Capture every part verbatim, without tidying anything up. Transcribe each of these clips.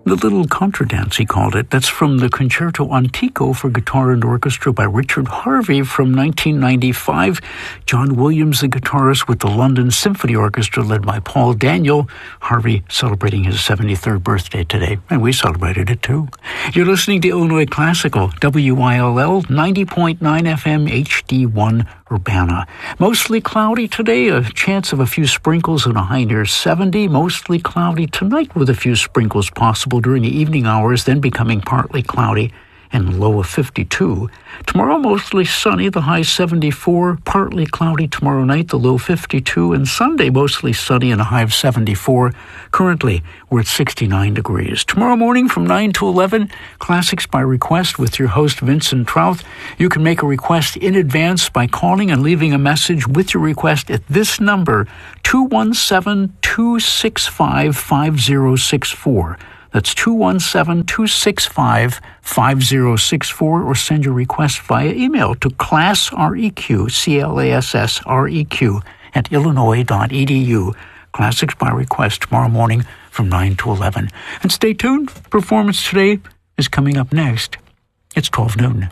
The Little Contradance, he called it. That's from the Concerto Antico for Guitar and Orchestra by Richard Harvey from nineteen ninety-five. John Williams, the guitarist with the London Symphony Orchestra, led by Paul Daniel. Harvey celebrating his seventy-third birthday today, and we celebrated it too. You're listening to Illinois Classical, W I L L, ninety point nine F M, H D one, Urbana. Mostly cloudy today, a chance of a few sprinkles and a high near seventy. Mostly cloudy tonight with a few sprinkles possible during the evening hours, then becoming partly cloudy and low of fifty-two. Tomorrow, mostly sunny, the high seventy-four. Partly cloudy tomorrow night, the low fifty-two. And Sunday, mostly sunny and a high of seventy-four. Currently, we're at sixty-nine degrees. Tomorrow morning from nine to eleven, Classics by Request with your host, Vincent Trouth. You can make a request in advance by calling and leaving a message with your request at this number, two one seven, two six five, five zero six four. That's two one seven, two six five, five zero six four, or send your request via email to classreq, C L A S S R E Q, at illinois dot e d u. Classics by Request tomorrow morning from nine to eleven. And stay tuned. Performance today is coming up next. It's twelve noon.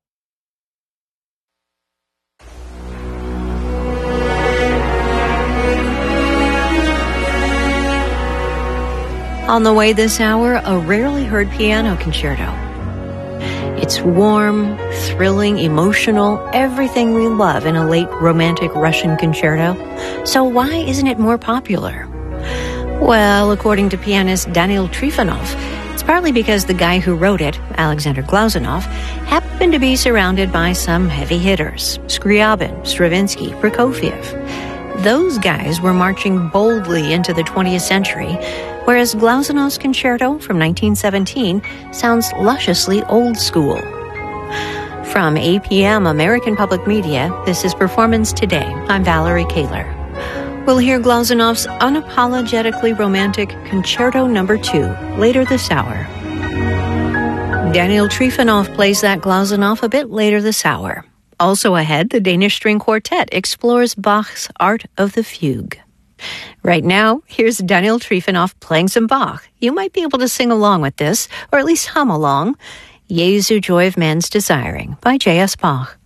On the way this hour, a rarely heard piano concerto. It's warm, thrilling, emotional, everything we love in a late romantic Russian concerto. So why isn't it more popular? Well, according to pianist Daniel Trifonov, it's partly because the guy who wrote it, Alexander Glazunov, happened to be surrounded by some heavy hitters: Scriabin, Stravinsky, Prokofiev. Those guys were marching boldly into the twentieth century, whereas Glazunov's concerto from nineteen seventeen sounds lusciously old school. From A P M American Public Media, this is Performance Today. I'm Valerie Kaler. We'll hear Glazunov's unapologetically romantic Concerto Number Two later this hour. Daniel Trifonov plays that Glazunov a bit later this hour. Also ahead, the Danish String Quartet explores Bach's Art of the Fugue. Right now, here's Daniel Trifonov playing some Bach. You might be able to sing along with this, or at least hum along. Jesu, Joy of Man's Desiring by J S. Bach.